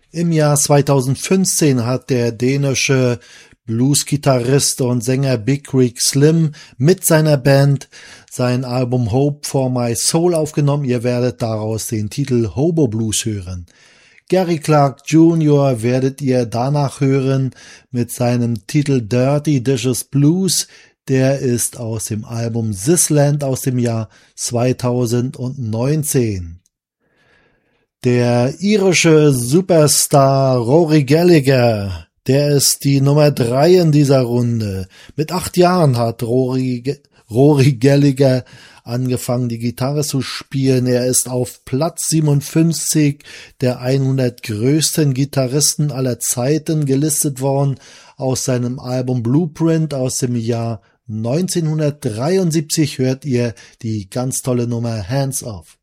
Im Jahr 2015 hat der dänische Blues-Gitarrist und Sänger Big Rig Slim mit seiner Band sein Album Hope for My Soul aufgenommen. Ihr werdet daraus den Titel Hobo Blues hören. Gary Clark Jr. werdet ihr danach hören mit seinem Titel Dirty Dishes Blues. Der ist aus dem Album Zisland aus dem Jahr 2019. Der irische Superstar Rory Gallagher, der ist die Nummer 3 in dieser Runde. Mit 8 Jahren hat Rory Gallagher angefangen, die Gitarre zu spielen. Er ist auf Platz 57 der 100 größten Gitarristen aller Zeiten gelistet worden aus seinem Album Blueprint aus dem Jahr 1973 hört ihr die ganz tolle Nummer Hands Off.